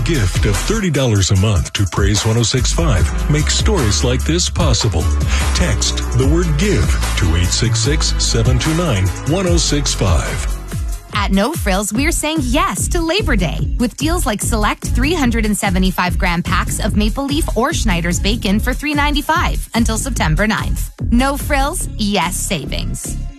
gift of $30 a month to Praise 106.5 makes stories like this possible. Text the word GIVE to 866-729-1065. At No Frills, we're saying yes to Labor Day with deals like select 375-gram packs of Maple Leaf or Schneider's bacon for $3.95 until September 9th. No Frills, yes savings.